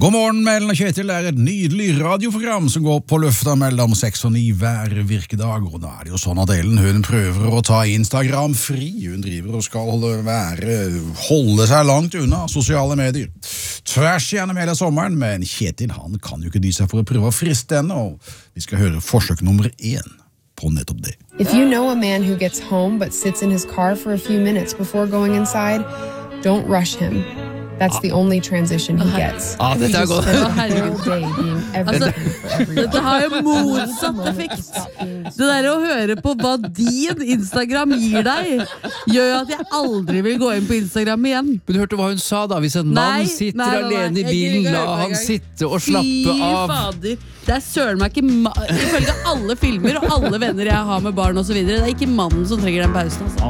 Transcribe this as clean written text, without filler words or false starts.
God morgen, Mellen og Kjetil et nydelig radioprogram som går på lufta mellom 6 og 9 hver virkedag, og da det jo sånn at Ellen, hun prøver å ta Instagram fri, hun driver og skal holde seg langt unna sosiale medier. Tvers gjennom hele sommeren, men Kjetil, han kan jo ikke dy seg for å prøve å friste henne, og vi skal høre forsøk nummer 1 på nettopp det. If you know a man who gets home but sits in his car for a few minutes before going inside, don't rush him. That's the only transition he gets. Dette Just spend the whole day being everything for everyone. Dette har jo motsatt effekt. Det der å høre på hva din Instagram gir deg, gjør at jeg aldri vil gå inn på Instagram igjen. Men du hørte hva hun sa da? Hvis en mann sitter alene i bilen, la han sitte og slappe av. Fy fader. Det søren meg ikke ifølge alle filmer og alle venner jeg har med barn og så videre. Det ikke mannen som trenger den pausen, altså.